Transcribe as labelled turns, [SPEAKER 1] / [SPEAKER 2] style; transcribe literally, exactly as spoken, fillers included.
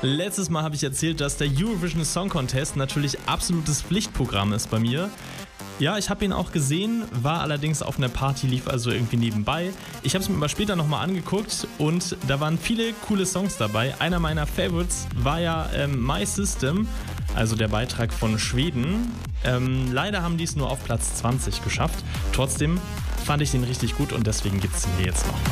[SPEAKER 1] Letztes Mal habe ich erzählt, dass der Eurovision Song Contest natürlich absolutes Pflichtprogramm ist bei mir. Ja, ich habe ihn auch gesehen, war allerdings auf einer Party, lief also irgendwie nebenbei. Ich habe es mir aber später nochmal angeguckt und da waren viele coole Songs dabei. Einer meiner Favorites war ja ähm, My System, also der Beitrag von Schweden. Ähm, leider haben die es nur auf Platz zwanzig geschafft. Trotzdem fand ich den richtig gut und deswegen gibt es den hier jetzt noch.